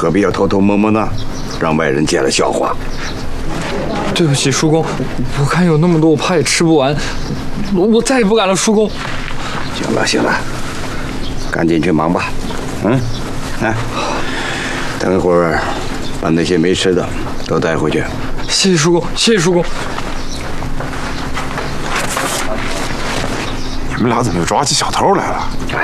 何必要偷偷摸摸呢？让外人见了笑话。 对不起，叔公，我看有那么多，我怕也吃不完，我再也不敢了，叔公。 行了，赶紧去忙吧。等一会儿把那些没吃的都带回去。 谢谢叔公，谢谢叔公。 你们俩怎么又抓起小偷来了？